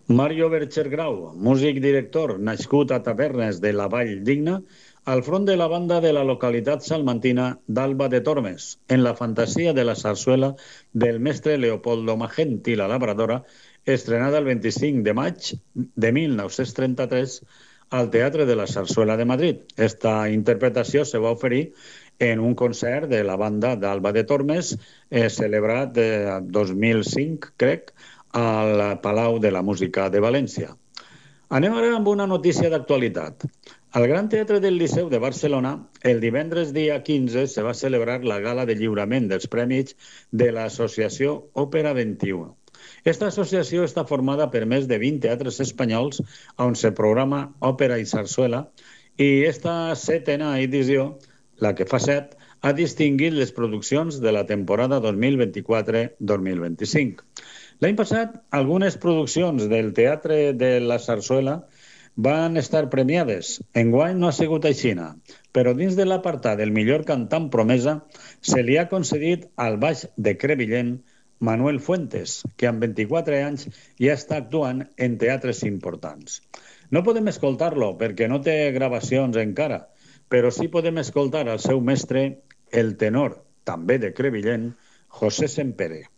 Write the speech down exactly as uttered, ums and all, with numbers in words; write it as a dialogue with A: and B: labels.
A: Mario Berchergrau, músic director, nascut a Tavernes de la Vall Digna, al front de la banda de la localitat salmantina d'Alba de Tormes, en la fantasia de la sarsuela del mestre Leopoldo Magenti, la labradora, estrenada el vint-i-cinc de maig de mil nou-cents trenta-tres al Teatre de la Sarsuela de Madrid. Esta interpretació se va oferir en un concert de la banda d'Alba de Tormes, eh, celebrat eh, dos mil cinc, crec, al Palau de la Música de València. Anem ara amb una notícia d'actualitat. Al Gran Teatre del Liceu de Barcelona, el divendres dia quinze se va celebrar la gala de lliurament dels prèmits de l'associació Òpera vint-i-u. Esta associació està formada per més de vint teatres espanyols on se programa òpera i sarsuela, i esta setena edició, la que fa set, ha distingit les produccions de la temporada dos mil vint-i-quatre-dos mil vint-i-cinc. L'any passat, algunes produccions del Teatre de la Sarsuela van estar premiades. Enguany no ha sigut aixina, però dins de l'apartat del millor cantant promesa se li ha concedit al baix de Crevillent Manuel Fuentes, que amb vint-i-quatre anys ja està actuant en teatres importants. No podem escoltar-lo perquè no té gravacions encara, però sí podem escoltar al seu mestre, el tenor, també de Crevillent, José Sempere.